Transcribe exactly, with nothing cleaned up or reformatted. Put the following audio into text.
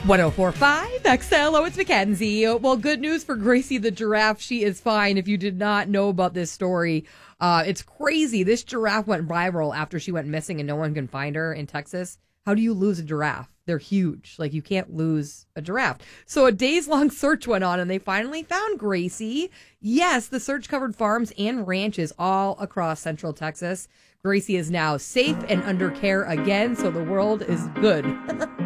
one oh four point five X L. Oh, it's Mackenzie. Well, good news for Gracie the giraffe. She is fine. If you did not know about this story, uh, it's crazy. This giraffe went viral after she went missing and no one can find her in Texas. How do you lose a giraffe? They're huge. Like, you can't lose a giraffe. So a days-long search went on, and they finally found Gracie. Yes, the search covered farms and ranches all across central Texas. Gracie is now safe and under care again, so the world is good.